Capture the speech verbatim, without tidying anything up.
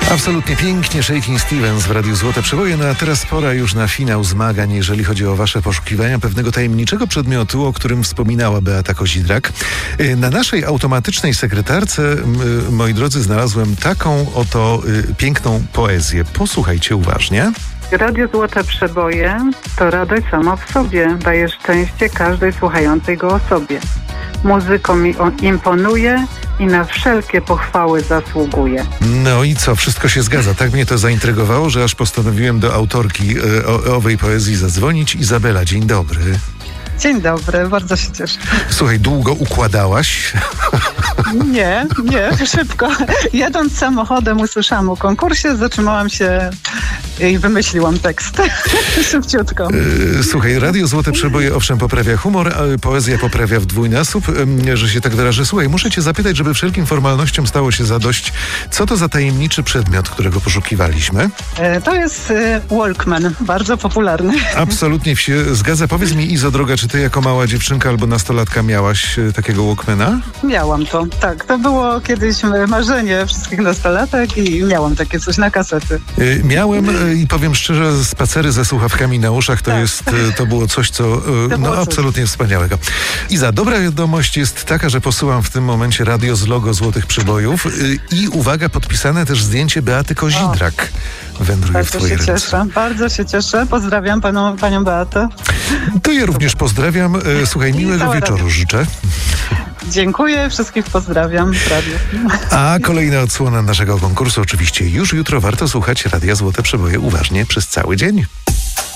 Absolutnie pięknie Shakin' Stevens w Radiu Złote Przeboje. No a teraz pora już na finał zmagań, jeżeli chodzi o wasze poszukiwania pewnego tajemniczego przedmiotu, o którym wspominała Beata Kozidrak. Na naszej automatycznej sekretarce, moi drodzy, znalazłem taką oto piękną poezję. Posłuchajcie uważnie. Radio Złote Przeboje to radość sama w sobie. Daje szczęście każdej słuchającej go osobie. Muzyką mi on imponuje i na wszelkie pochwały zasługuje. No i co? Wszystko się zgadza. Tak mnie to zaintrygowało, że aż postanowiłem do autorki y, o, owej poezji zadzwonić. Izabela, dzień dobry. Dzień dobry, bardzo się cieszę. Słuchaj, długo układałaś? Nie, nie, szybko. Jadąc samochodem usłyszałam o konkursie, zatrzymałam się i wymyśliłam tekst. Szybciutko. Słuchaj, Radio Złote Przeboje owszem poprawia humor, a poezja poprawia w dwójnasób, że się tak wyrażę. Słuchaj, muszę cię zapytać, żeby wszelkim formalnościom stało się zadość. Co to za tajemniczy przedmiot, którego poszukiwaliśmy? To jest Walkman, bardzo popularny. Absolutnie się zgadza. Powiedz mi, Izo, droga, czy ty jako mała dziewczynka albo nastolatka miałaś takiego Walkmana? Miałam to, tak. To było kiedyś marzenie wszystkich nastolatek i miałam takie coś na kasety. Miałem i powiem szczerze, spacery ze słuchawkami na uszach to tak. jest, to było coś, co to no, coś. absolutnie wspaniałego. Iza, dobra wiadomość jest taka, że posyłam w tym momencie radio z logo Złotych Przebojów i uwaga, podpisane też zdjęcie Beaty Kozidrak wędruje bardzo w twoje się ręce. Cieszę, bardzo się cieszę. Pozdrawiam panią, panią Beatę. To ja również pozdrawiam. Słuchaj, miłego wieczoru radio. życzę. Dziękuję, wszystkich pozdrawiam. Radio. A kolejna odsłona naszego konkursu oczywiście już jutro. Warto słuchać Radia Złote Przeboje uważnie przez cały dzień.